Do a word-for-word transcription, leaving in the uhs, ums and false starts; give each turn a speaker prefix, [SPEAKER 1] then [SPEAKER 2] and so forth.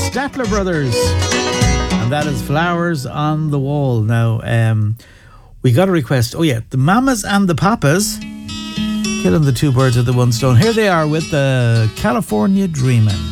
[SPEAKER 1] Statler Brothers. And that is Flowers on the Wall. Now, um, we got a request. Oh, yeah. The Mamas and the Papas. Killing the two birds with the one stone. Here they are with the California Dreamin'.